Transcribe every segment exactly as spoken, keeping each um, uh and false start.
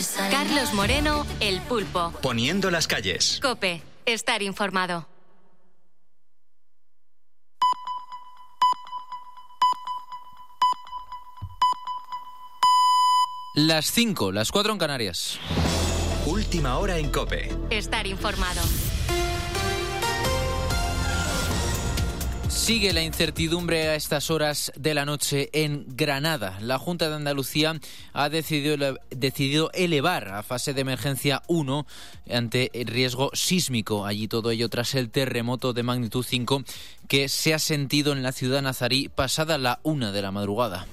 Carlos Moreno, El Pulpo. Poniendo las calles. COPE. Estar informado. Las cinco, las cuatro en Canarias. Última hora en COPE. Estar informado. Sigue la incertidumbre a estas horas de la noche en Granada. La Junta de Andalucía ha decidido, decidido elevar a fase de emergencia uno ante el riesgo sísmico. Allí todo ello tras el terremoto de magnitud cinco que se ha sentido en la ciudad nazarí pasada la una de la madrugada.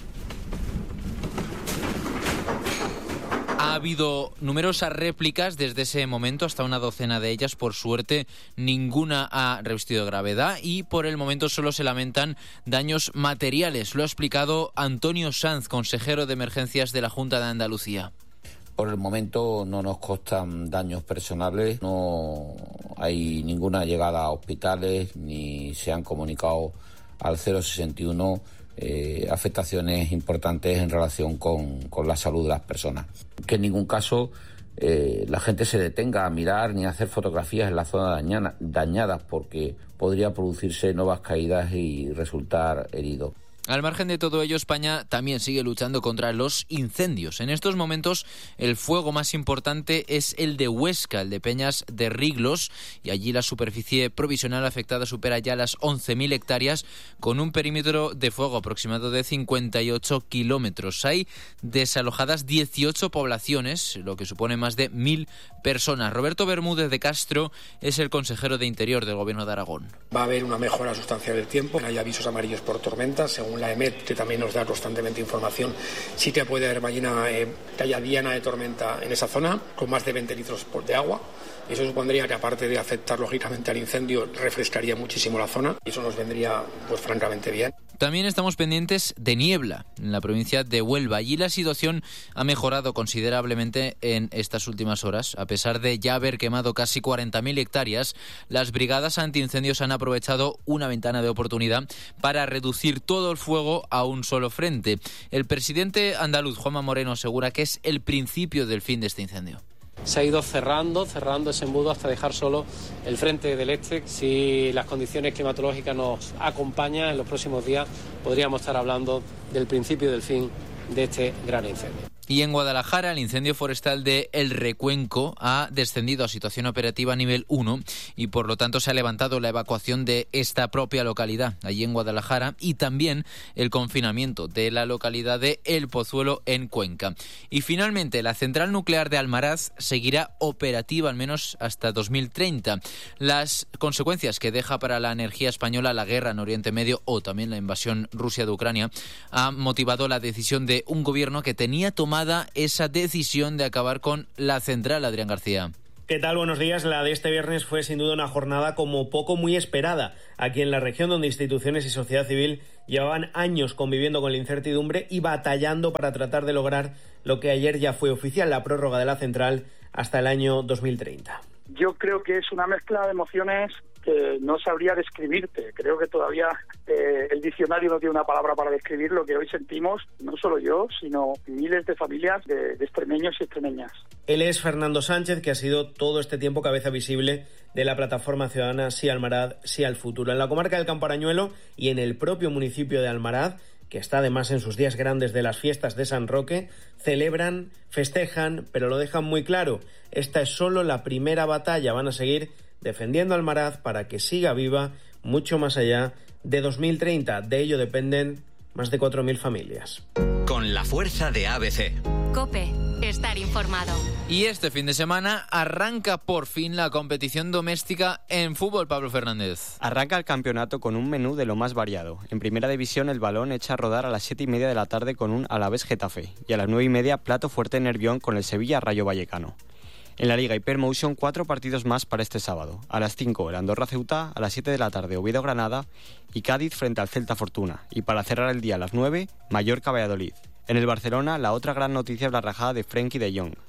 Ha habido numerosas réplicas desde ese momento, hasta una docena de ellas. Por suerte, ninguna ha revestido gravedad y por el momento solo se lamentan daños materiales. Lo ha explicado Antonio Sanz, consejero de Emergencias de la Junta de Andalucía. Por el momento no nos constan daños personales, no hay ninguna llegada a hospitales ni se han comunicado al cero sesenta y uno Eh, afectaciones importantes en relación con, con la salud de las personas. Que en ningún caso eh, la gente se detenga a mirar ni a hacer fotografías en la zona dañana, dañadas porque podría producirse nuevas caídas y resultar herido. Al margen de todo ello, España también sigue luchando contra los incendios. En estos momentos, el fuego más importante es el de Huesca, el de Peñas de Riglos, y allí la superficie provisional afectada supera ya las once mil hectáreas, con un perímetro de fuego aproximado de cincuenta y ocho kilómetros. Hay desalojadas dieciocho poblaciones, lo que supone más de mil personas. Roberto Bermúdez de Castro es el consejero de Interior del Gobierno de Aragón. Va a haber una mejora sustancial del tiempo, hay avisos amarillos por tormentas, según la E M E T, que también nos da constantemente información. Sí que puede haber mañana eh, que haya diana de tormenta en esa zona, con más de veinte litros de agua. Eso supondría que, aparte de afectar lógicamente al incendio, refrescaría muchísimo la zona y eso nos vendría, pues francamente, bien. También estamos pendientes de niebla en la provincia de Huelva. Allí la situación ha mejorado considerablemente en estas últimas horas. A pesar de ya haber quemado casi cuarenta mil hectáreas, las brigadas antiincendios han aprovechado una ventana de oportunidad para reducir todo el fuego a un solo frente. El presidente andaluz, Juanma Moreno, asegura que es el principio del fin de este incendio. Se ha ido cerrando, cerrando ese embudo hasta dejar solo el frente del este. Si las condiciones climatológicas nos acompañan en los próximos días, podríamos estar hablando del principio del fin de este gran incendio. Y en Guadalajara, el incendio forestal de El Recuenco ha descendido a situación operativa nivel uno y por lo tanto se ha levantado la evacuación de esta propia localidad, allí en Guadalajara, y también el confinamiento de la localidad de El Pozuelo en Cuenca. Y finalmente, la central nuclear de Almaraz seguirá operativa al menos hasta dos mil treinta. Las consecuencias que deja para la energía española la guerra en Oriente Medio o también la invasión Rusia de Ucrania ha motivado la decisión de un gobierno que tenía tomado esa decisión de acabar con la central. Adrián García. ¿Qué tal? Buenos días. La de este viernes fue sin duda una jornada como poco muy esperada aquí en la región, donde instituciones y sociedad civil llevaban años conviviendo con la incertidumbre y batallando para tratar de lograr lo que ayer ya fue oficial, la prórroga de la central hasta el año dos mil treinta. Yo creo que es una mezcla de emociones que no sabría describirte. Creo que todavía eh, el diccionario no tiene una palabra para describir lo que hoy sentimos, no solo yo, sino miles de familias de, de extremeños y extremeñas. Él es Fernando Sánchez, que ha sido todo este tiempo cabeza visible de la plataforma ciudadana Sí Almaraz, Sí al Futuro. En la comarca del Campo Arañuelo y en el propio municipio de Almaraz, que está además en sus días grandes de las fiestas de San Roque, celebran, festejan, pero lo dejan muy claro. Esta es solo la primera batalla. Van a seguir defendiendo Almaraz para que siga viva mucho más allá de dos mil treinta. De ello dependen más de cuatro mil familias. Con la fuerza de A B C. COPE. Estar informado. Y este fin de semana arranca por fin la competición doméstica en fútbol, Pablo Fernández. Arranca el campeonato con un menú de lo más variado. En primera división, el Balón echa a rodar a las siete y media de la tarde con un Alavés Getafe. Y a las nueve y media, plato fuerte en Nervión con el Sevilla Rayo Vallecano. En la Liga Hypermotion, cuatro partidos más para este sábado. A las cinco, el Andorra Ceuta, a las siete de la tarde, Oviedo Granada y Cádiz frente al Celta Fortuna. Y para cerrar el día a las nueve, Mallorca Valladolid. En el Barcelona, la otra gran noticia es la rajada de Frenkie de Jong.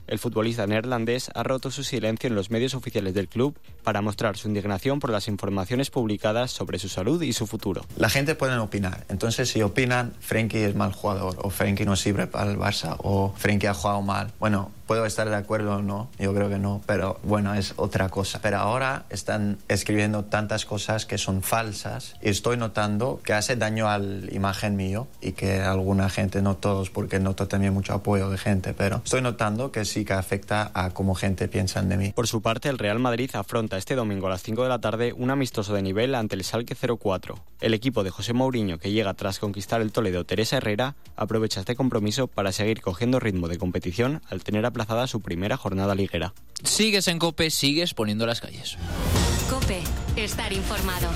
El futbolista neerlandés ha roto su silencio en los medios oficiales del club para mostrar su indignación por las informaciones publicadas sobre su salud y su futuro. La gente puede opinar, entonces si opinan Frenkie es mal jugador o Frenkie no sirve para el Barça o Frenkie ha jugado mal, bueno, puedo estar de acuerdo o no, yo creo que no, pero bueno, es otra cosa. Pero ahora están escribiendo tantas cosas que son falsas y estoy notando que hace daño a la imagen mío y que alguna gente, no todos, porque noto también mucho apoyo de gente, pero estoy notando que sí que afecta a cómo gente piensa de mí. Por su parte, el Real Madrid afronta este domingo a las cinco de la tarde un amistoso de nivel ante el Schalke cero cuatro. El equipo de José Mourinho, que llega tras conquistar el Toledo Teresa Herrera, aprovecha este compromiso para seguir cogiendo ritmo de competición al tener aplazada su primera jornada liguera. Sigues en COPE, sigues poniendo las calles. COPE, estar informado.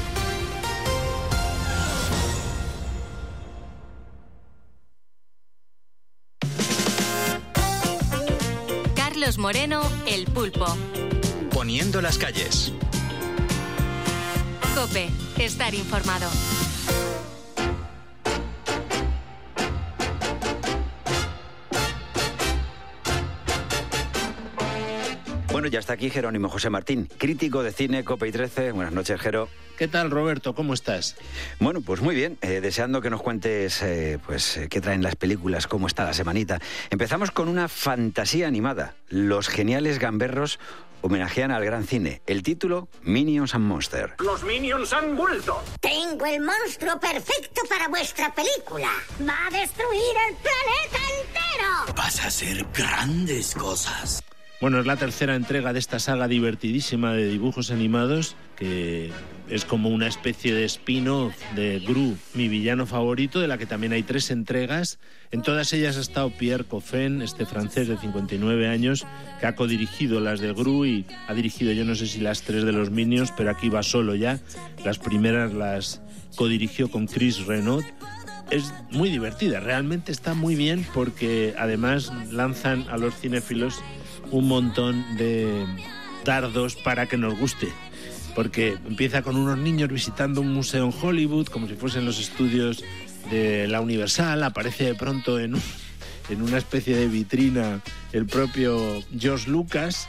Carlos Moreno, El Pulpo. Poniendo las calles. COPE, estar informado. Bueno, ya está aquí Jerónimo José Martín, crítico de cine, COPE y trece. Buenas noches, Jero. ¿Qué tal, Roberto? ¿Cómo estás? Bueno, pues muy bien. Eh, deseando que nos cuentes eh, pues, eh, qué traen las películas, cómo está la semanita. Empezamos con una fantasía animada. Los geniales gamberros homenajean al gran cine. El título, Minions and Monsters. ¡Los Minions han vuelto! Tengo el monstruo perfecto para vuestra película. ¡Va a destruir el planeta entero! Vas a hacer grandes cosas. Bueno, es la tercera entrega de esta saga divertidísima de dibujos animados, que es como una especie de spin-off de Gru, mi villano favorito, de la que también hay tres entregas. En todas ellas ha estado Pierre Coffin, este francés de cincuenta y nueve años, que ha codirigido las de Gru y ha dirigido, yo no sé si las tres de los Minions, pero aquí va solo ya. Las primeras las codirigió con Chris Renaud. Es muy divertida, realmente está muy bien, porque además lanzan a los cinéfilos un montón de dardos para que nos guste, porque empieza con unos niños visitando un museo en Hollywood como si fuesen los estudios de la Universal. Aparece de pronto en, un, en una especie de vitrina el propio George Lucas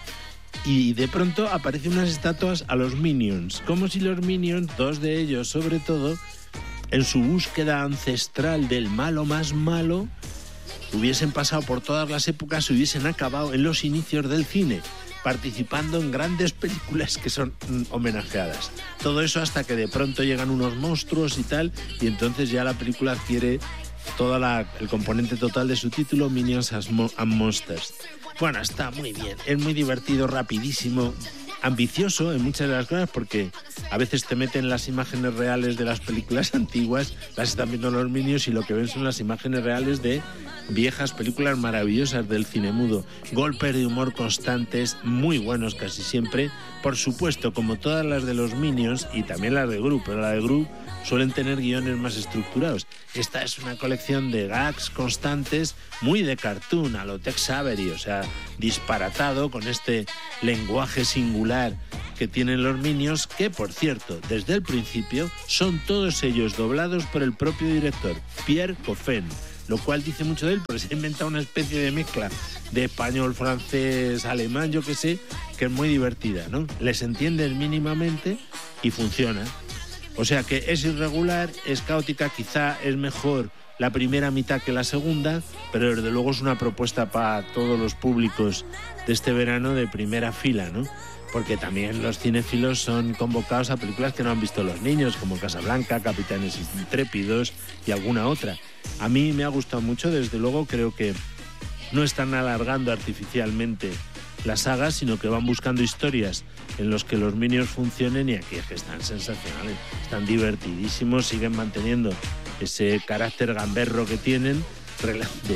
y de pronto aparecen unas estatuas a los Minions, como si los Minions, dos de ellos sobre todo, en su búsqueda ancestral del malo más malo, hubiesen pasado por todas las épocas y hubiesen acabado en los inicios del cine, participando en grandes películas que son mm, homenajeadas. Todo eso hasta que de pronto llegan unos monstruos y tal, y entonces ya la película adquiere todo el componente total de su título, Minions and Monsters. Bueno, está muy bien, es muy divertido, rapidísimo, ambicioso en muchas de las cosas, porque a veces te meten las imágenes reales de las películas antiguas, las están viendo los Minions y lo que ven son las imágenes reales de viejas películas maravillosas del cine mudo. Golpes de humor constantes, muy buenos casi siempre, por supuesto, como todas las de los Minions y también las de Gru, pero la de Gru suelen tener guiones más estructurados. Esta es una colección de gags constantes, muy de cartoon, a lo Tex Avery, o sea, disparatado, con este lenguaje singular que tienen los Minions, que, por cierto, desde el principio son todos ellos doblados por el propio director, Pierre Coffin, lo cual dice mucho de él, porque se ha inventado una especie de mezcla de español, francés, alemán, yo qué sé, que es muy divertida, ¿no? Les entienden mínimamente y funciona. O sea que es irregular, es caótica, quizá es mejor la primera mitad que la segunda, pero desde luego es una propuesta para todos los públicos de este verano de primera fila, ¿no? Porque también los cinéfilos son convocados a películas que no han visto los niños, como Casablanca, Capitanes Intrépidos y alguna otra. A mí me ha gustado mucho, desde luego creo que no están alargando artificialmente las sagas, sino que van buscando historias en los que los Minions funcionen, y aquí es que están sensacionales, están divertidísimos, siguen manteniendo ese carácter gamberro que tienen, de,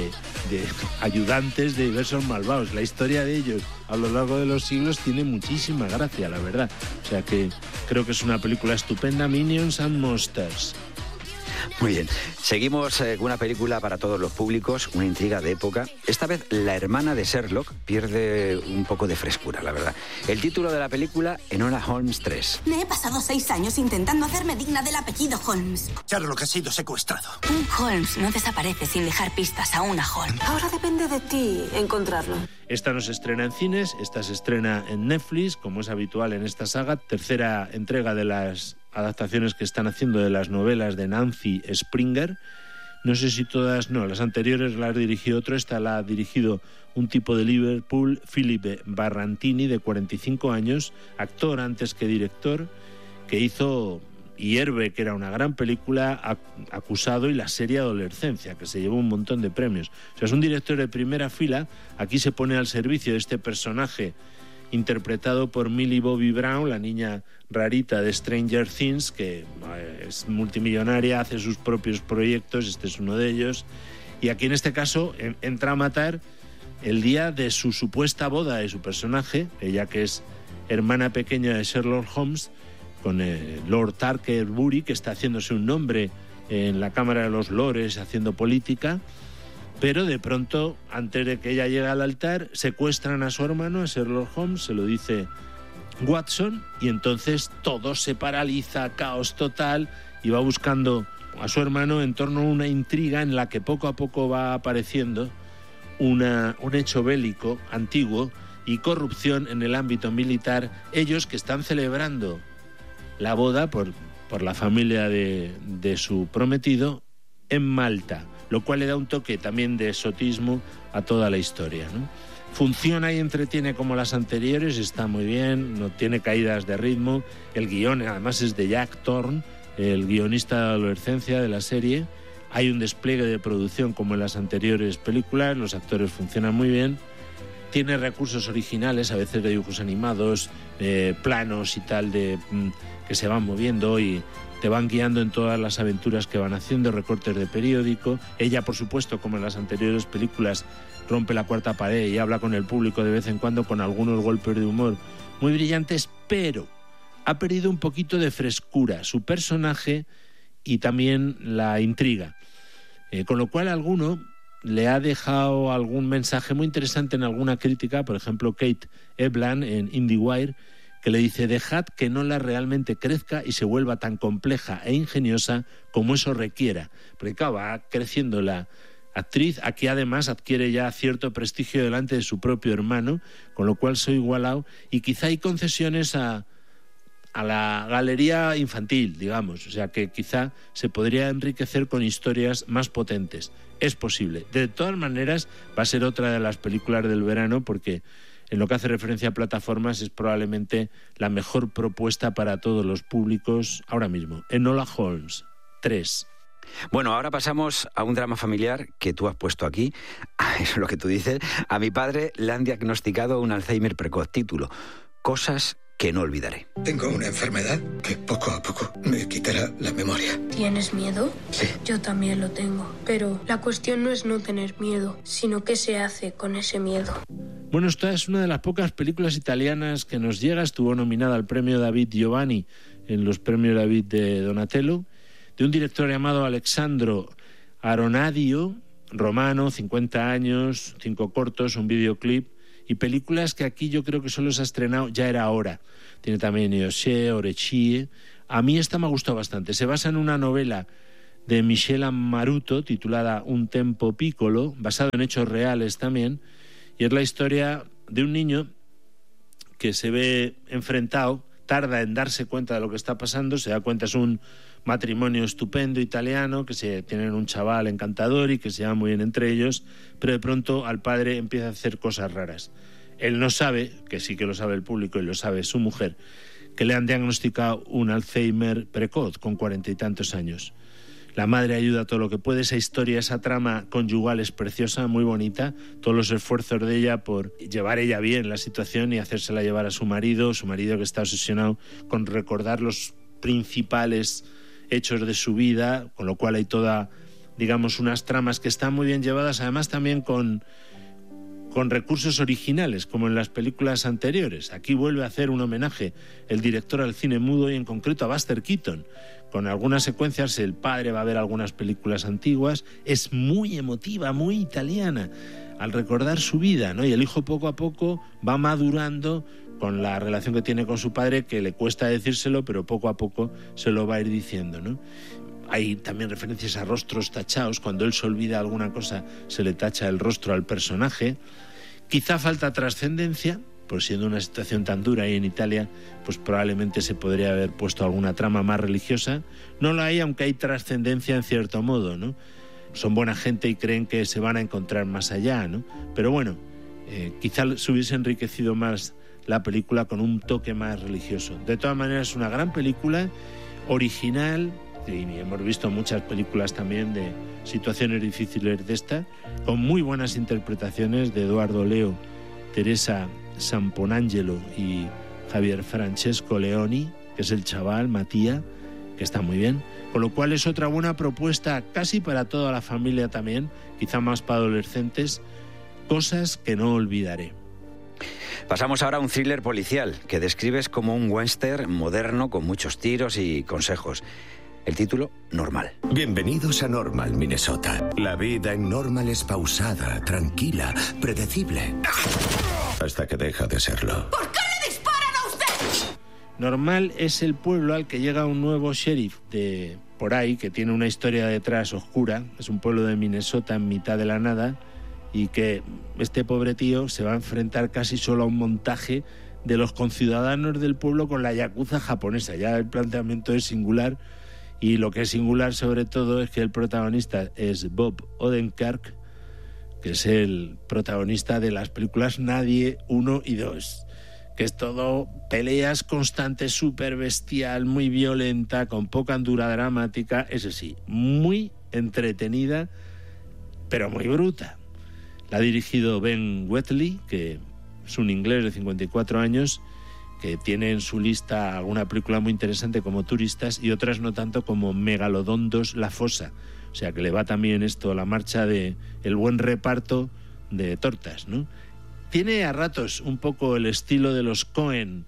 de ayudantes de diversos malvados. La historia de ellos a lo largo de los siglos tiene muchísima gracia, la verdad. O sea que creo que es una película estupenda, Minions and Monsters. Muy bien. Seguimos eh, con una película para todos los públicos, una intriga de época. Esta vez la hermana de Sherlock pierde un poco de frescura, la verdad. El título de la película, Enola Holmes tres. Me he pasado seis años intentando hacerme digna del apellido Holmes. Sherlock ha sido secuestrado. Un Holmes no desaparece sin dejar pistas a una Holmes. Ahora depende de ti encontrarlo. Esta no se estrena en cines, esta se estrena en Netflix, como es habitual en esta saga. Tercera entrega de las adaptaciones que están haciendo de las novelas de Nancy Springer. No sé si todas, no, las anteriores las dirigió otro, esta la ha dirigido un tipo de Liverpool, Philip Barrantini, de cuarenta y cinco años, actor antes que director, que hizo Hierve, que era una gran película, Acusado y La serie Adolescencia, que se llevó un montón de premios. O sea, es un director de primera fila, aquí se pone al servicio de este personaje interpretado por Millie Bobby Brown, la niña rarita de Stranger Things, que es multimillonaria, hace sus propios proyectos, este es uno de ellos, y aquí en este caso entra a matar el día de su supuesta boda de su personaje, ella que es hermana pequeña de Sherlock Holmes, con eh, Lord Tarkerbury, que está haciéndose un nombre en la Cámara de los Lores, haciendo política, pero de pronto, antes de que ella llegue al altar, secuestran a su hermano, a Sherlock Holmes, se lo dice Watson, y entonces todo se paraliza, caos total, y va buscando a su hermano en torno a una intriga en la que poco a poco va apareciendo una, un hecho bélico antiguo y corrupción en el ámbito militar, ellos que están celebrando la boda por, por la familia de, de su prometido en Malta, lo cual le da un toque también de exotismo a toda la historia, ¿no? Funciona y entretiene como las anteriores, está muy bien, no tiene caídas de ritmo, el guión además es de Jack Thorne, el guionista de adolescencia de la serie, hay un despliegue de producción como en las anteriores películas, los actores funcionan muy bien, tiene recursos originales, a veces de dibujos animados, eh, planos y tal, de mm, que se van moviendo y te van guiando en todas las aventuras que van haciendo, recortes de periódico. Ella, por supuesto, como en las anteriores películas, rompe la cuarta pared y habla con el público de vez en cuando con algunos golpes de humor muy brillantes, pero ha perdido un poquito de frescura su personaje y también la intriga. Eh, con lo cual, alguno le ha dejado algún mensaje muy interesante en alguna crítica, por ejemplo, Kate Ebland en IndieWire, que le dice: dejad que Nola realmente crezca y se vuelva tan compleja e ingeniosa como eso requiera. Porque claro, va creciendo la actriz, aquí además adquiere ya cierto prestigio delante de su propio hermano, con lo cual soy igualado, y quizá hay concesiones a, a la galería infantil, digamos, o sea que quizá se podría enriquecer con historias más potentes. Es posible. De todas maneras, va a ser otra de las películas del verano, porque en lo que hace referencia a plataformas es probablemente la mejor propuesta para todos los públicos ahora mismo. Enola Holmes tres. Bueno, ahora pasamos a un drama familiar que tú has puesto aquí. Eso es lo que tú dices. A mi padre le han diagnosticado un Alzheimer precoz. Título: Cosas que no olvidaré. Tengo una enfermedad que poco a poco me quitará la memoria. ¿Tienes miedo? Sí. Yo también lo tengo. Pero la cuestión no es no tener miedo, sino qué se hace con ese miedo. Bueno, esta es una de las pocas películas italianas que nos llega. Estuvo nominada al premio David Giovanni en los premios David de Donatello, de un director llamado Alexandro Aronadio, romano, cincuenta años, cinco cortos, un videoclip, y películas que aquí yo creo que solo se ha estrenado Ya era hora. Tiene también Eosè, Orecchie. A mí esta me ha gustado bastante. Se basa en una novela de Michela Maruto titulada Un tempo piccolo, basado en hechos reales también, y es la historia de un niño que se ve enfrentado, tarda en darse cuenta de lo que está pasando, se da cuenta, es un matrimonio estupendo italiano, que se tienen un chaval encantador y que se llevan muy bien entre ellos, pero de pronto al padre empieza a hacer cosas raras. Él no sabe, que sí que lo sabe el público y lo sabe su mujer, que le han diagnosticado un Alzheimer precoz con cuarenta y tantos años. La madre ayuda todo lo que puede. Esa historia, esa trama conyugal es preciosa, muy bonita. Todos los esfuerzos de ella por llevar ella bien la situación y hacérsela llevar a su marido, su marido que está obsesionado con recordar los principales hechos de su vida, con lo cual hay toda, digamos, unas tramas que están muy bien llevadas, además también con con recursos originales, como en las películas anteriores. Aquí vuelve a hacer un homenaje el director al cine mudo y en concreto a Buster Keaton. Con algunas secuencias el padre va a ver algunas películas antiguas. Es muy emotiva, muy italiana, al recordar su vida, ¿no? Y el hijo poco a poco va madurando con la relación que tiene con su padre, que le cuesta decírselo, pero poco a poco se lo va a ir diciendo, ¿no? Hay también referencias a rostros tachados. Cuando él se olvida alguna cosa, se le tacha el rostro al personaje. Quizá falta trascendencia, pues siendo una situación tan dura ahí en Italia, pues probablemente se podría haber puesto alguna trama más religiosa. No lo hay, aunque hay trascendencia en cierto modo, ¿no? Son buena gente y creen que se van a encontrar más allá, ¿no? Pero bueno, eh, quizá se hubiese enriquecido más la película con un toque más religioso. De todas maneras, es una gran película, original, y hemos visto muchas películas también de situaciones difíciles de esta, con muy buenas interpretaciones de Eduardo Leo, Teresa Samponangelo y Javier Francesco Leoni, que es el chaval, Matías, que está muy bien. Con lo cual es otra buena propuesta casi para toda la familia también, quizá más para adolescentes, Cosas que no olvidaré. Pasamos ahora a un thriller policial que describes como un western moderno con muchos tiros y consejos. El título, Normal. Bienvenidos a Normal, Minnesota. La vida en Normal es pausada, tranquila, predecible. Hasta que deja de serlo. ¿Por qué le disparan a usted? Normal es el pueblo al que llega un nuevo sheriff de por ahí, que tiene una historia detrás oscura. Es un pueblo de Minnesota en mitad de la nada, y que este pobre tío se va a enfrentar casi solo a un montaje de los conciudadanos del pueblo con la yakuza japonesa. Ya el planteamiento es singular, y lo que es singular sobre todo es que el protagonista es Bob Odenkirk, que es el protagonista de las películas Nadie uno y dos, que es todo peleas constantes, súper bestial, muy violenta, con poca andura dramática, eso sí, muy entretenida, pero muy bruta. La ha dirigido Ben Wheatley, que es un inglés de cincuenta y cuatro años, que tiene en su lista alguna película muy interesante como Turistas y otras no tanto como Megalodón dos, La Fosa. O sea que le va también esto a la marcha de el buen reparto de tortas, ¿no? Tiene a ratos un poco el estilo de los Coen,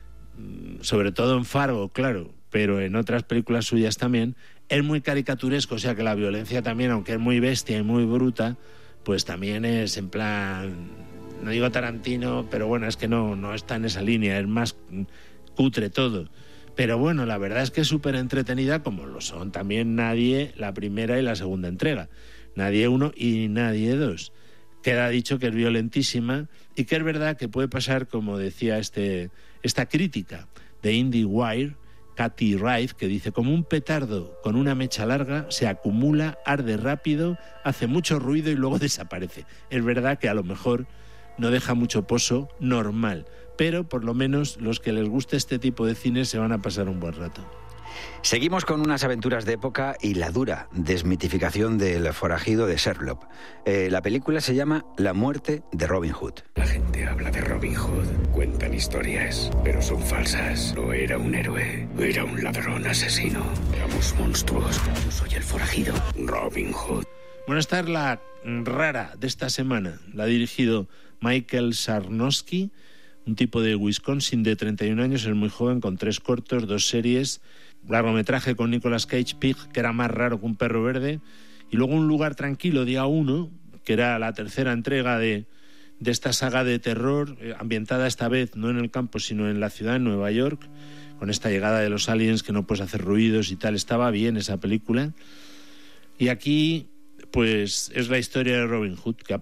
sobre todo en Fargo, claro, pero en otras películas suyas también. Es muy caricaturesco, o sea que la violencia también, aunque es muy bestia y muy bruta, pues también es en plan, no digo Tarantino, pero bueno, es que no, no está en esa línea, es más cutre todo. Pero bueno, la verdad es que es súper entretenida, como lo son también Nadie, la primera y la segunda entrega. Nadie uno y Nadie dos. Queda dicho que es violentísima y que es verdad que puede pasar, como decía este, esta crítica de IndieWire, Katy Wright, que dice: como un petardo con una mecha larga, se acumula, arde rápido, hace mucho ruido y luego desaparece. Es verdad que a lo mejor no deja mucho pozo, Normal, pero por lo menos los que les guste este tipo de cine se van a pasar un buen rato. Seguimos con unas aventuras de época y la dura desmitificación del forajido de Sherlock. Eh, la película se llama La muerte de Robin Hood. La gente habla de Robin Hood, cuentan historias, pero son falsas. No era un héroe, era un ladrón asesino. Éramos monstruos. Soy el forajido, Robin Hood. Bueno, esta es la rara de esta semana. La ha dirigido Michael Sarnowski, un tipo de Wisconsin de treinta y un años, es muy joven, con tres cortos, dos series, largometraje con Nicolas Cage, Pig, que era más raro que un perro verde, y luego Un lugar tranquilo, día uno, que era la tercera entrega de, de esta saga de terror, ambientada esta vez no en el campo, sino en la ciudad, en Nueva York, con esta llegada de los aliens que no puedes hacer ruidos y tal. Estaba bien esa película. Y aquí, pues, es la historia de Robin Hood, que ha